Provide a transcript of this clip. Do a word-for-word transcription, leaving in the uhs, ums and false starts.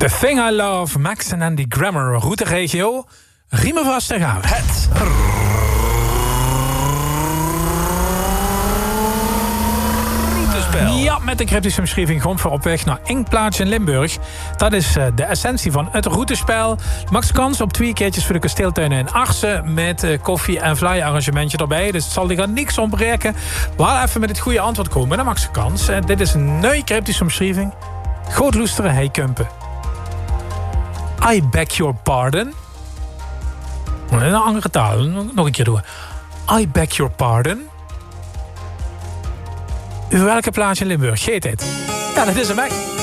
The Thing I Love, Max en Andy Grammer, routeregio. Riemen vast, daar gaan we. Het routespel. Ja, met de cryptische omschrijving gewoon voor op weg naar Enkplaats in Limburg. Dat is uh, de essentie van het routespel. Max kans op twee keertjes voor de kasteeltuinen in Arsen. Met uh, koffie en fly arrangementje erbij. Dus het zal er niks ontbreken. Maar even met het goede antwoord komen. Dan max kans. Uh, dit is een nieuwe cryptische omschrijving. Groot loesteren heikumpen. I beg your pardon. Een andere taal. Nog een keer doen. I beg your pardon. Over welke plaats in Limburg gaat dit? Ja, dat is hem, hè.